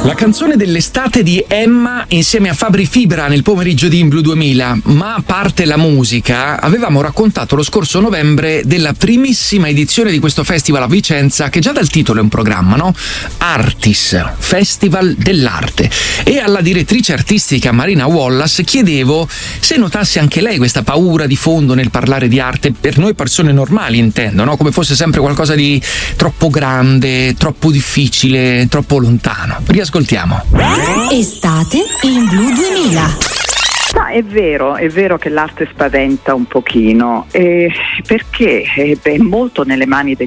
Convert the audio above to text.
La canzone dell'estate di Emma insieme a Fabri Fibra nel pomeriggio di In Blu 2000, ma a parte la musica, avevamo raccontato lo scorso novembre della primissima edizione di questo festival a Vicenza, che già dal titolo è un programma, no? Artis, Festival dell'Arte. E alla direttrice artistica Marina Wallace chiedevo se notasse anche lei questa paura di fondo nel parlare di arte, per noi persone normali intendo, no? Come fosse sempre qualcosa di troppo grande, troppo difficile, troppo lontano. Riascoltiamo. Estate in Blu 2000. No, è vero che l'arte spaventa un pochino, perché è molto nelle mani